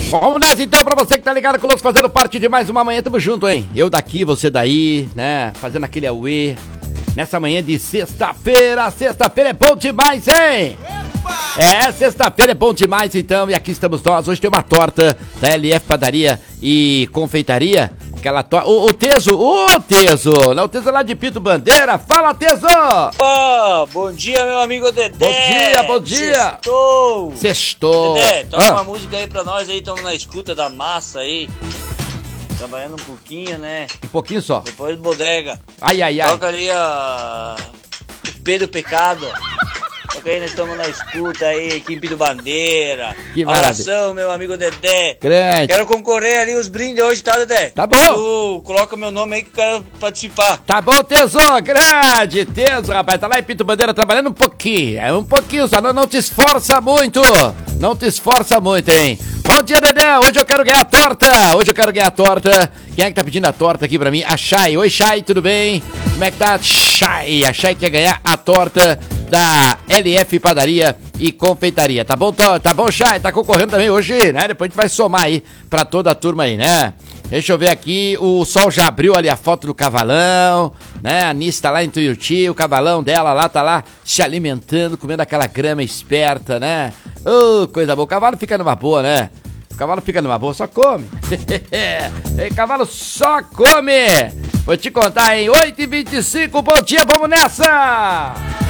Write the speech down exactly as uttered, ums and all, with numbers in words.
Vamos nessa então, pra você que tá ligado conosco, fazendo parte de mais uma manhã, tamo junto, hein? Eu daqui, você daí, né? Fazendo aquele auê. Nessa manhã de sexta-feira, sexta-feira é bom demais, hein? É, sexta-feira é bom demais então, e aqui estamos nós. Hoje tem uma torta da L F Padaria e Confeitaria. Aquela torta. O, o Teso, o Teso, não, o Teso é lá de Pinto Bandeira. Fala, Teso! Oh, bom dia, meu amigo Dedé. Bom dia, bom dia. Sextou. Sextou. Dedé, toca ah. uma música aí pra nós aí, estamos na escuta da massa aí. Trabalhando um pouquinho, né? Um pouquinho só. Depois do bodega. Ai, ai, ai. Toca ali a... o Pedro Pecado. Toca aí, nós estamos na escuta aí, aqui em Pinto Bandeira. Que maravilha. Abração, meu amigo Dedé. Grande. Quero concorrer ali os brindes hoje, tá, Dedé? Tá bom. Tu coloca meu nome aí que eu quero participar. Tá bom, Teso, grande Teso, rapaz, tá lá em Pinto Bandeira trabalhando um pouquinho, é um pouquinho só, não, não te esforça muito, não te esforça muito, hein. Bom dia, Dedé, hoje eu quero ganhar a torta, hoje eu quero ganhar a torta. Quem é que tá pedindo a torta aqui pra mim? A Chay. Oi, Chay, tudo bem? Como é que tá? Chay, a Chay quer ganhar a torta da L F Padaria e Confeitaria, tá bom, tá bom, Chay? Tá concorrendo também hoje, né? Depois a gente vai somar aí pra toda a turma aí, né? Deixa eu ver aqui, o Sol já abriu ali a foto do cavalão, né? A Nis tá lá em Tuiuti, o cavalão dela lá tá lá se alimentando, comendo aquela grama esperta, né? Ô, oh, coisa boa, o cavalo fica numa boa, né? O cavalo fica numa boa, só come. Ei, cavalo só come. Vou te contar, hein? oito e vinte e cinco, bom dia, vamos nessa!